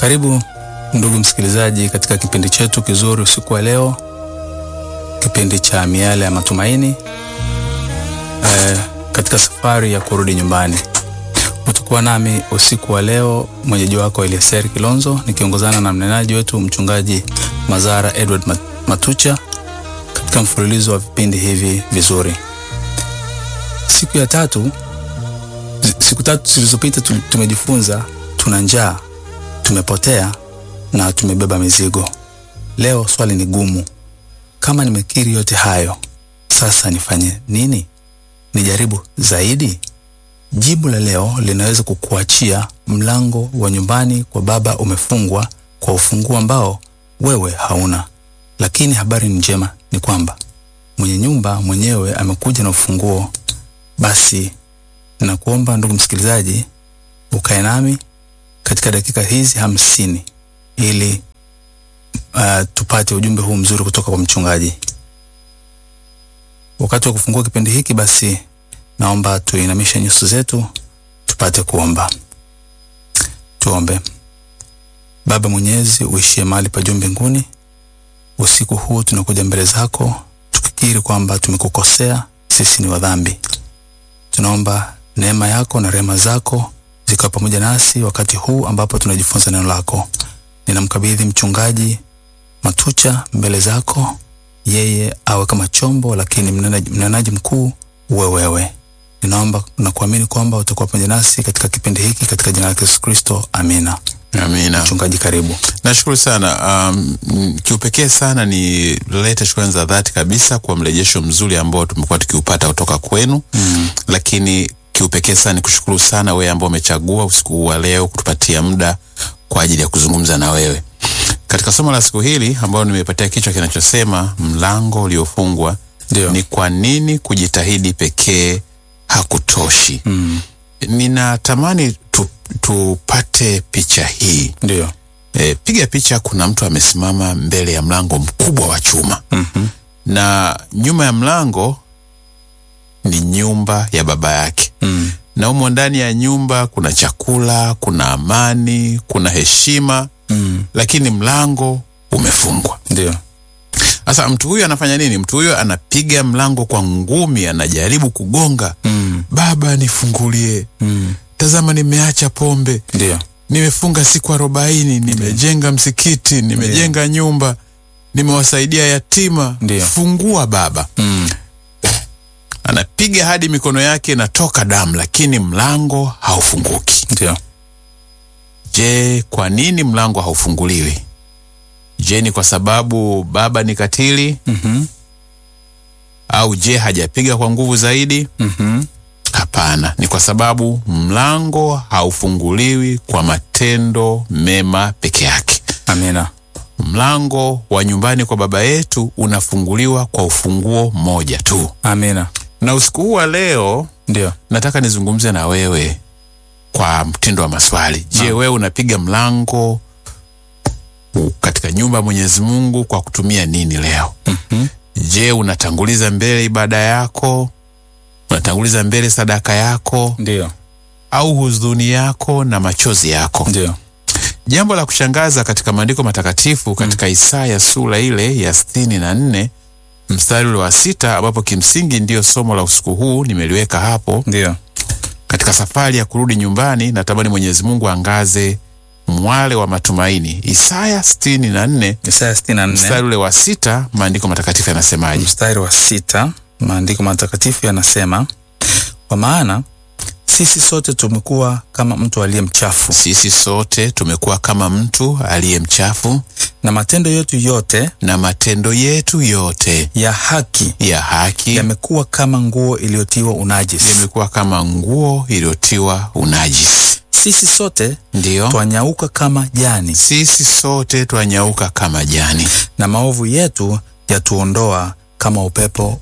Karibu ndugu msikilizaji katika kipindi chetu kizuri usiku wa leo, kipindi cha miale ya matumaini katika safari ya kurudi nyumbani. Utakuwa nami usiku wa leo, mwenyeji wako Eliezer Kilonzo, nikiongozana na mnenaji wetu mchungaji Mazara Edward Matucha katika mfululizo wa vipindi hivi vizuri. Siku tatu zilizopita tumejifunza tuna njaa, tumepotea na tumebeba mizigo. Leo swali ni gumu. Kama nimekiri yote hayo, sasa nifanye nini? Nijaribu zaidi? Jibu la leo linaweza kukuachia mlango wa nyumbani kwa Baba umefungwa kwa ufunguo ambao wewe hauna. Lakini habari njema ni kwamba mwenye nyumba mwenyewe amekuja na ufunguo. Basi nakuomba ndugu msikilizaji, ukae nami katika dakika hizi 50 ili tupate ujumbe huu mzuri kutoka kwa mchungaji. Wakati wa kufungua kipindi hiki, basi naomba tuinamishe nyuso zetu tupate kuomba. Tuombe. Baba Mwenyezi, uishie mahali pa juu mbinguni, usiku huu tunakuja mbele zako tukikiri kwamba tumekukosea, sisi ni wadhambi. Tunaomba neema yako na rehema zako zikawa pamoja nasi wakati huu ambapo tunajifunza neno lako. Ninamkabidhi mchungaji Matucha mbele zako, yeye awe kama chombo, lakini mnenaji mkuu uwe wewe. Ninaomba na kuamini kwamba utakuwa pamoja nasi katika kipindi hiki, katika jina la Yesu Kristo, amina. Amina. Mchungaji, karibu. Nashukuru sana. Kiupekee sana ni leta shukrani za dhati kabisa kwa mrejesho mzuri ambao tumekuwa tukiupata kutoka kwenu. Lakini kiupekee sana kushukuru sana wewe ambao umechagua usiku wa leo kutupatia muda kwa ajili ya kuzungumza na wewe. Katika somo la siku hili ambao nimepatia kichwa kinachosema mlango uliofungwa, ni kwa nini kujitahidi pekee hakutoshi. Ninatamani tupate picha hii. Ndio. Piga picha, kuna mtu amesimama mbele ya mlango mkubwa wa chuma. Na nyuma ya mlango ni nyumba ya baba yake. Na humo ndani ya nyumba kuna chakula, kuna amani, kuna heshima. Lakini mlango umefungwa. Ndio. Sasa mtu huyu anafanya nini? Mtu huyu anapiga mlango kwa ngumi, anajaribu kugonga. Baba, nifungulie. Tazama, nimeacha pombe. Ndio. Nimefunga siku 40, nimejenga msikiti, nimejenga nyumba, nimewasaidia yatima. Ndio. Fungua Baba. Anapiga hadi mikono yake inatoka damu, lakini mlango haufunguki. Ndio. Je, kwa nini mlango haufunguliwi? Je, ni kwa sababu baba ni katili? Au je, hajapiga kwa nguvu zaidi? Hapana, ni kwa sababu mlango haufunguliwi kwa matendo mema peke yake. Amina. Mlango wa nyumbani kwa baba yetu unafunguliwa kwa ufunguo mmoja tu. Amina. Na usiku huu wa leo, ndio, nataka nizungumze na wewe kwa mtindo wa maswali. Je, wewe unapiga mlango katika nyumba Mwenyezi Mungu kwa kutumia nini leo? Je, unatanguliza mbele ibada yako? Unatanguliza mbele sadaka yako? Ndio. Au huzuni yako na machozi yako? Ndio. Jambo la kushangaza katika maandiko matakatifu katika Isaya sura ile ya 64 mstari ule wa 6, ambapo kimsingi ndio somo la usiku huu nimeliweka hapo. Ndio. Katika safari ya kurudi nyumbani, natamani Mwenyezi Mungu angaze mwale wa matumaini. Isaya 64 mstari ule wa 6, maandiko matakatifu yanasemaje? Mstari wa 6, maandiko matakatifu yanasema, kwa maana sisi sote tumekuwa kama mtu aliye mchafu. Sisi sote tumekuwa kama mtu aliye mchafu, na matendo yetu yote ya haki yamekuwa kama nguo iliyotiwa unajisi. Sisi sote twanyauka kama jani. Na maovu yetu yatuondoa kama upepo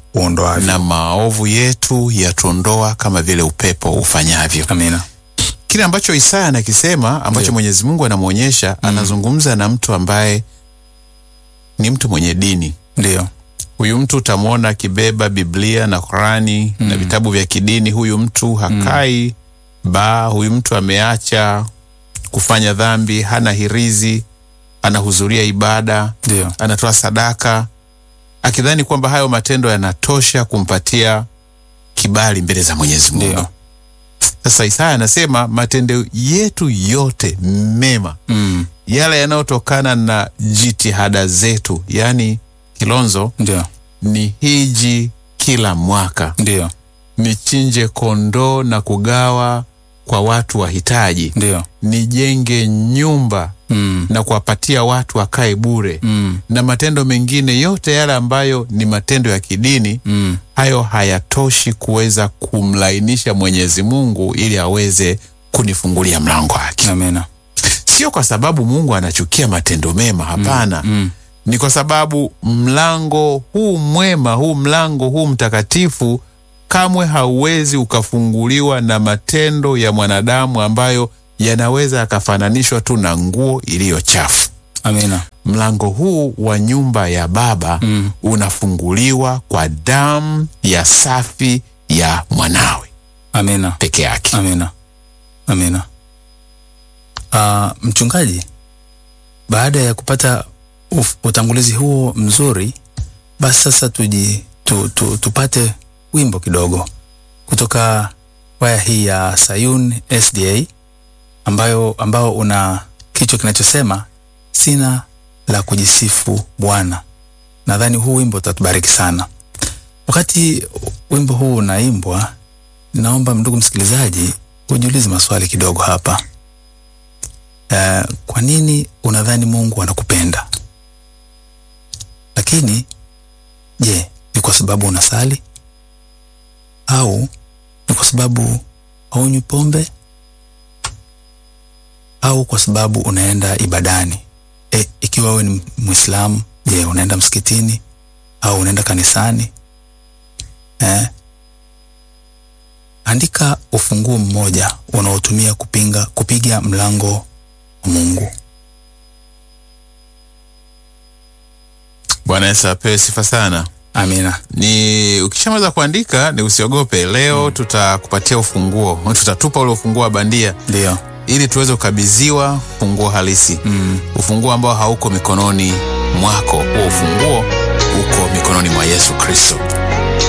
uondoavyo. Kama vile upepo ufanyavyo. Amina. Kile ambacho Isaya anakisema, ambacho Mwenyezi Mungu anamuonyesha, anazungumza na mtu ambaye ni mtu mwenye dini. Ndio. Huyu mtu utamwona akibeba Biblia na Qurani na vitabu vya kidini. Huyu mtu hakai huyu mtu ameacha kufanya dhambi, hana hirizi, anahudhuria ibada, Ndio. anatoa sadaka, akidhani kwamba hayo matendo yanatosha kumpatia kibali mbele za Mwenyezi Mungu. Ndio. Sasa Isaya anasema matendo yetu yote mema, yale yanayotokana na jitihada zetu, yani Kilonzo, Ndio. ni hiji kila mwaka, Ndio. nichinje kondoo na kugawa kwa watu wahitaji, Ndio. nijenge nyumba na kuwapatia watu wakae bure, na matendo mengine yote yale ambayo ni matendo ya kidini, hayo hayatoshi kuweza kumlainisha Mwenyezi Mungu ili aweze kunifungulia mlango wake. Amina. Sio kwa sababu Mungu anachukia matendo mema, hapana. Ni kwa sababu mlango huu mwema, huu mlango huu mtakatifu, kamwe hauwezi ukafunguliwa na matendo ya mwanadamu ambayo yanaweza yakafananishwa tu na nguo iliyo chafu. Amina. Mlango huu wa nyumba ya Baba unafunguliwa kwa damu ya safi ya mwanawe. Amina. Peke yake. Amina. Amina. Mchungaji, baada ya kupata utangulizi huo mzuri, basi sasa tupate wimbo kidogo kutoka kwaya hii ya Sayun SDA ambao una kichwa kinachosema sina la kujisifu Bwana. Nadhani huu wimbo utatubariki sana. Wakati wimbo huu unaimbwa, ninaomba ndugu msikilizaji ujiulize maswali kidogo hapa. Kwa nini unadhani Mungu anakupenda? Lakini je, ni kwa sababu unasali? Au ni kwa sababu haunywi pombe? Au kwa sababu unaenda ibadani? Ikiwa wewe ni Muislamu, je, unaenda msikitini au unaenda kanisani? Andika ufunguo mmoja unaotumia kupiga mlango wa Mungu. Bwana Yesu apewe sifa sana. Amina. Ni ukishamaliza kuandika, ni usiogope. Leo tutakupatia ufunguo. Tutatupa ule ufunguo wa bandia. Ndio. Ili tuweze kukabidhiwa funguo halisi. Ufunguo ambao hauko mikononi mwako. Huo ufunguo uko mikononi mwa Yesu Kristo.